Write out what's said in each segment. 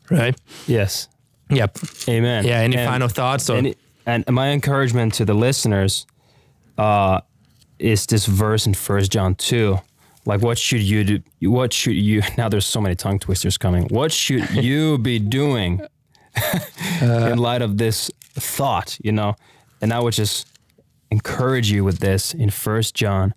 right? Yes. Yep. Amen. Yeah. Any final thoughts? And my encouragement to the listeners is this verse in 1 John 2. Like, what should you do? What should you, now there's so many tongue twisters coming. What should you be doing in light of this thought, you know? And I would just encourage you with this in 1 John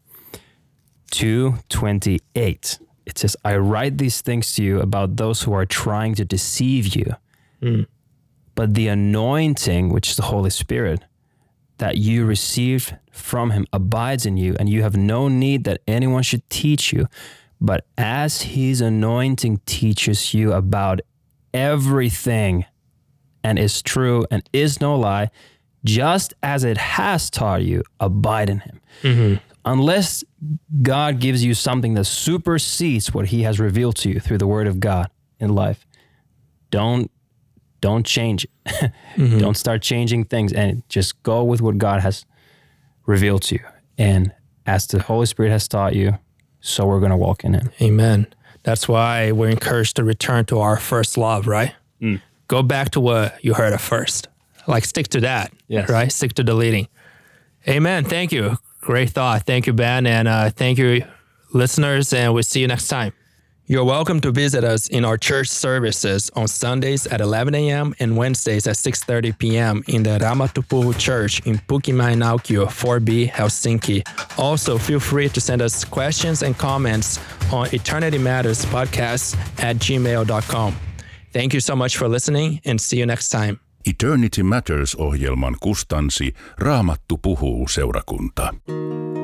2:28. It says, I write these things to you about those who are trying to deceive you. But the anointing, which is the Holy Spirit, that you received from him abides in you, and you have no need that anyone should teach you. But as his anointing teaches you about everything and is true and is no lie, just as it has taught you, abide in him. Unless God gives you something that supersedes what he has revealed to you through the word of God in life, don't change it. Don't start changing things, and just go with what God has revealed to you. And as the Holy Spirit has taught you, so we're going to walk in it. Amen. That's why we're encouraged to return to our first love, right? Go back to what you heard at first. Like, stick to that, right? Stick to the leading. Amen. Thank you. Great thought. Thank you, Ben. And thank you, listeners. And we'll see you next time. You're welcome to visit us in our church services on Sundays at 11 a.m. and Wednesdays at 6:30 p.m. in the Raamattupuhu Church in Pukimäinaukio 4B, Helsinki. Also, feel free to send us questions and comments on Eternity Matters podcast at gmail.com. Thank you so much for listening, and see you next time. Eternity Matters -ohjelman kustansi Raamattu puhuu -seurakunta.